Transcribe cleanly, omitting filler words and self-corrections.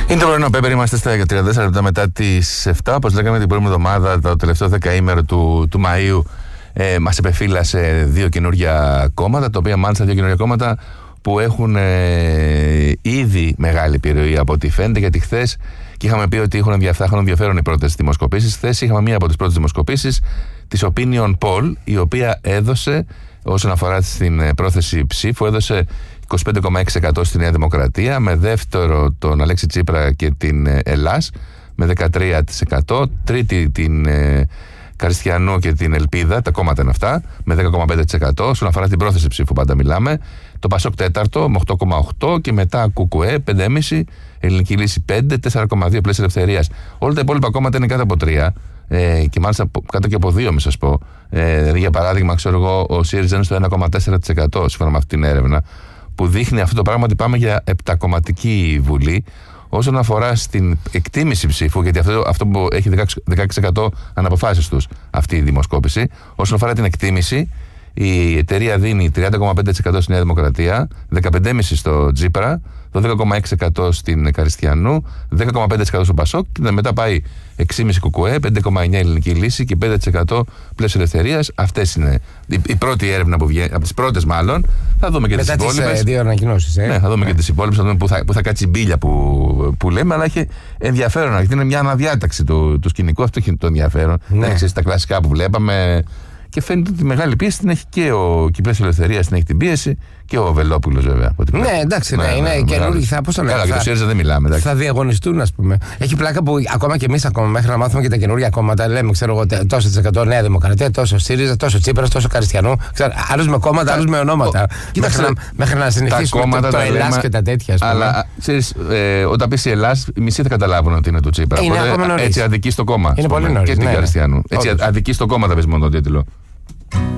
Είναι το πρωινό Πέπερ, είμαστε στα 34 λεπτά μετά τις 7. Όπως λέγαμε την προηγούμενη εβδομάδα, το τελευταίο δεκαήμερο του Μαΐου, μας επεφύλασε δύο καινούργια κόμματα, τα οποία μάλιστα δύο καινούργια κόμματα που έχουν ήδη μεγάλη επιρροή από ό,τι φαίνεται, γιατί χθες και είχαμε πει ότι θα είχαν ενδιαφέρον οι πρώτες δημοσκοπήσεις. Χθες είχαμε μία από τις πρώτες δημοσκοπήσεις, της Opinion Poll, η οποία έδωσε, όσον αφορά στην πρόθεση ψήφου, έδωσε 25,6% στη Νέα Δημοκρατία, με δεύτερο τον Αλέξη Τσίπρα και την Ελλάς με 13%, τρίτη την Καριστιανού και την Ελπίδα, τα κόμματα είναι αυτά, με 10,5%. Όσον αφορά την πρόθεση ψήφου πάντα μιλάμε, το Πασόκ τέταρτο με 8,8% και μετά Κουκουέ 5,5%, Ελληνική Λύση 5%, 4,2% Πλαίσιο Ελευθερίας. Όλα τα υπόλοιπα κόμματα είναι κάτω από 3%. Και μάλιστα κάτω και από 2, μην σας πω. Δηλαδή, για παράδειγμα, ξέρω εγώ, ο ΣΥΡΙΖΑ είναι στο 1,4% σύμφωνα με αυτή την έρευνα, που δείχνει αυτό το πράγμα ότι πάμε για επτακομματική βουλή. Όσον αφορά στην εκτίμηση ψήφου, γιατί αυτό που έχει 16% αναποφάσεις τους αυτή η δημοσκόπηση, όσον αφορά την εκτίμηση, η εταιρεία δίνει 30,5% στη Νέα Δημοκρατία, 15,5% στο Τσίπρα, το 10,6% στην Καριστιανού, 10,5% στο Πασόκ και μετά πάει 6,5% Κουκουέ, 5,9% Ελληνική Λύση και 5% Πλαίσιο Ελευθερίας. Αυτές είναι η πρώτη έρευνα που βγαίνει, από τις πρώτες μάλλον. Θα δούμε και τις υπόλοιπες. Μετά τις δύο ανακοινώσεις. Ναι, θα δούμε και τις υπόλοιπες, θα δούμε που θα κάτσει η μπίλια που λέμε, αλλά έχει ενδιαφέρον, γιατί είναι μια αναδιάταξη του σκηνικού, αυτό έχει το ενδιαφέρον. Ναι. Δεν ξέρεις τα κλασικά που βλέπαμε. Και φαίνεται ότι τη μεγάλη πίεση την έχει και η Πλαίσιο Ελευθερίας, την έχει την πίεση και ο Βελόπουλος, βέβαια. Ναι, εντάξει, είναι καινούργιοι. Πώς το λέμε. Για το ΣΥΡΙΖΑ δεν μιλάμε. Εντάξει. Θα διαγωνιστούν, ας πούμε. Έχει πλάκα που ακόμα και εμείς, μέχρι να μάθουμε και τα καινούργια κόμματα, λέμε, ξέρω εγώ, τόσο της 100 Νέα Δημοκρατία, τόσο ΣΥΡΙΖΑ, τόσο Τσίπρας, τόσο Καριστιανού. Άλλους με κόμματα, άλλους με ονόματα. Μέχρι να συνηθίσουμε το Ελλάς και τα τέτοια. Αλλά ξέρεις, όταν πεις η Ελλάς, οι μισοί θα καταλάβουν ότι είναι του Τσίπρα. Έτσι αδικεί στο κόμμα. Είναι πολύ νωρίς. Και την Καριστιανού. Έτσι αδικεί στο κόμμα, θα πεις μόνο τον τίτλο.